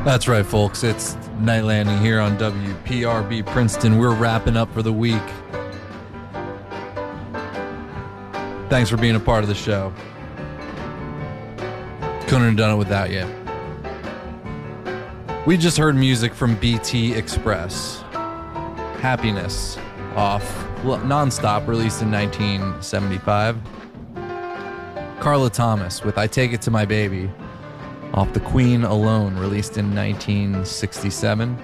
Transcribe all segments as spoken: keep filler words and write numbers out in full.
That's right, folks. It's Night Landing here on W P R B Princeton. We're wrapping up for the week. Thanks for being a part of the show. Couldn't have done it without you. We just heard music from B T Express. Happiness off Nonstop, released in nineteen seventy-five. Carla Thomas with I Take It to My Baby off The Queen Alone, released in nineteen sixty-seven.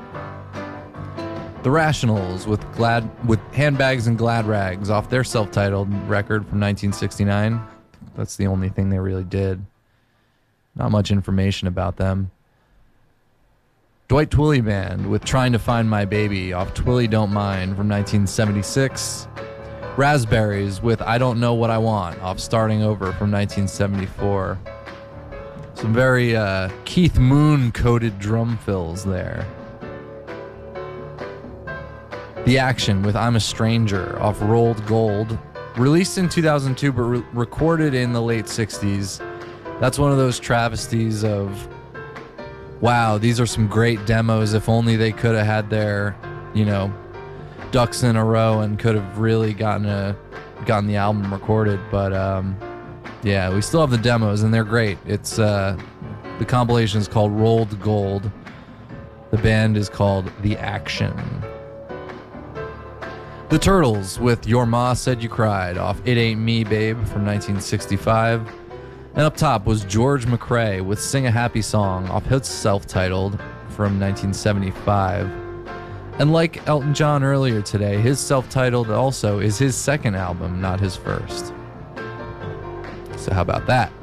The Rationals with glad with Handbags and Glad Rags off their self-titled record from nineteen sixty-nine. That's the only thing they really did. Not much information about them. Dwight Twilley Band with Trying to Find My Baby off Twilley Don't Mind from nineteen seventy-six. Raspberries with I Don't Know What I Want off Starting Over from nineteen seventy-four. Some very uh, Keith Moon-coded drum fills there. The Action with I'm a Stranger off Rolled Gold, released in two thousand two but re- recorded in the late sixties. That's one of those travesties of, wow, these are some great demos. If only they could have had their, you know, ducks in a row and could have really gotten a gotten the album recorded. But um, yeah, we still have the demos and they're great. It's uh, the compilation is called Rolled Gold. The band is called The Action. The Turtles with Your Ma Said You Cried off It Ain't Me Babe from nineteen sixty-five. And up top was George McRae with Sing a Happy Song off his self-titled from nineteen seventy-five. And like Elton John earlier today, his self-titled also is his second album, not his first. So how about that?